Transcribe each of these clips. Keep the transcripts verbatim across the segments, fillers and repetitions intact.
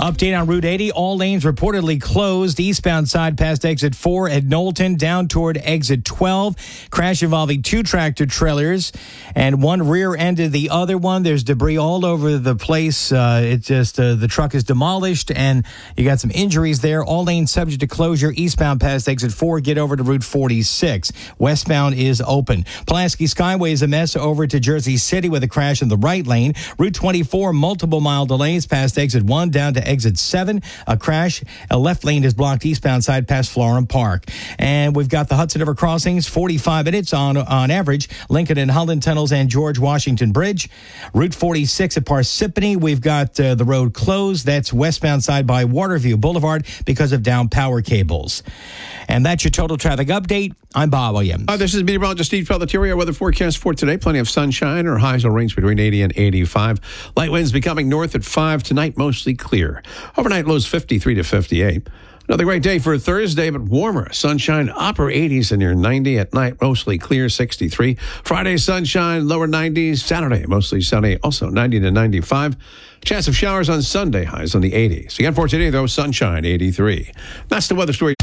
Update on Route eighty. All lanes reportedly closed. Eastbound side past exit four at Knowlton, down toward exit twelve. Crash involving two tractor trailers and one rear-ended the other one. There's debris all over the place. Uh, it just uh, the truck is demolished, and you got some injuries there. All lanes subject to closure. Eastbound past exit four. Get over to Route forty-six. Westbound is open. Pulaski Skyway is a mess over to Jersey City with a crash in the right lane. Route twenty-four, multiple mile delays past exit one down to exit seven. A crash. A left lane is blocked eastbound side past Florham Park. And we've got the Hudson River crossings, forty-five minutes on on average. Lincoln and Holland tunnels and George Washington Bridge. Route forty-six at Parsippany, we've got uh, the road closed. That's westbound side by Waterview Boulevard because of down power cables. And that's your total traffic update. I'm Bob Williams. Uh, this is meteorologist Steve Pelletier. Weather forecast for today. Plenty of sunshine. Our highs will range between eighty and eighty-five. Light winds becoming north at five tonight, mostly clear. Overnight lows fifty-three to fifty-eight. Another great day for Thursday, but warmer. Sunshine, upper eighties and near ninety. At night, mostly clear, sixty-three. Friday, sunshine, lower nineties. Saturday, mostly sunny, also ninety to ninety-five. Chance of showers on Sunday, highs on the eighties. Again for today, though, sunshine, eighty-three. That's the weather story.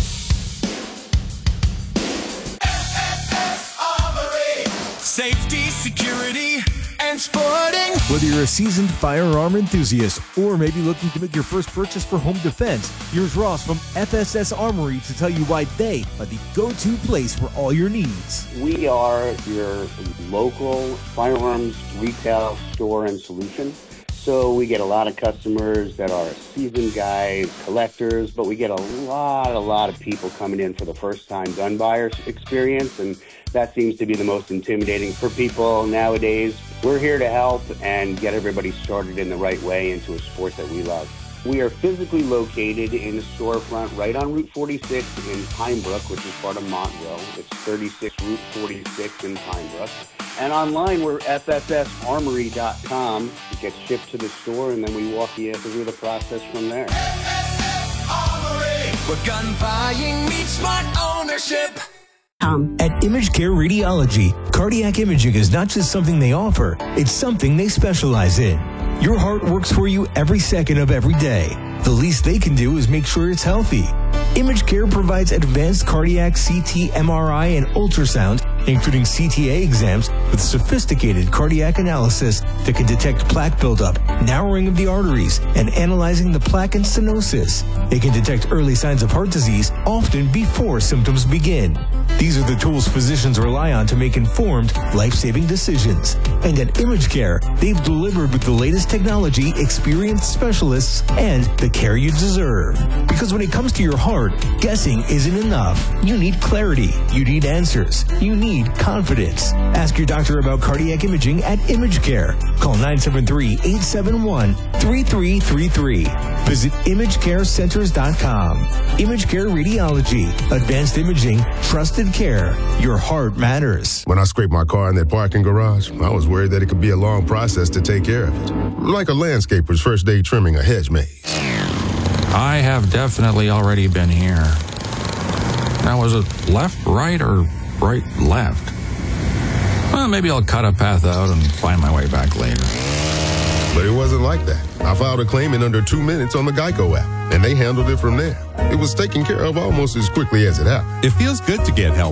Safety, security, and sporting. Whether you're a seasoned firearm enthusiast or maybe looking to make your first purchase for home defense, here's Ross from F S S Armory to tell you why they are the go-to place for all your needs. We are your local firearms retail store and solution. So we get a lot of customers that are seasoned guys, collectors, but we get a lot, a lot of people coming in for the first time gun buyer experience, and that seems to be the most intimidating for people nowadays. We're here to help and get everybody started in the right way into a sport that we love. We are physically located in a storefront right on Route forty-six in Pine Brook, which is part of Montville. It's thirty-six Route forty-six in Pine Brook. And online, we're F S S armory dot com. It gets shipped to the store, and then we walk you through the process from there. F S S Armory, where gun buying meets smart ownership. Um. At Image Care Radiology, cardiac imaging is not just something they offer, it's something they specialize in. Your heart works for you every second of every day. The least they can do is make sure it's healthy. Image Care provides advanced cardiac C T, M R I, and ultrasound, including C T A exams with sophisticated cardiac analysis that can detect plaque buildup, narrowing of the arteries, and analyzing the plaque and stenosis. It can detect early signs of heart disease, often before symptoms begin. These are the tools physicians rely on to make informed, life-saving decisions. And at Image Care, they've delivered with the latest technology, experienced specialists, and the care you deserve. Because when it comes to your heart, guessing isn't enough. You need clarity. You need answers. You need confidence. Ask your doctor about cardiac imaging at Image Care. Call nine seven three, eight seven one, three three three three. Visit image care centers dot com. Image Care Radiology. Advanced imaging. Trusted care. Your heart matters. When I scraped my car in that parking garage, I was worried that it could be a long process to take care of it. Like a landscaper's first day trimming a hedge maze. I have definitely already been here. Now, was it left, right, or right, left? Well, maybe I'll cut a path out and find my way back later. But it wasn't like that. I filed a claim in under two minutes on the Geico app, and they handled it from there. It was taken care of almost as quickly as it happened. It feels good to get help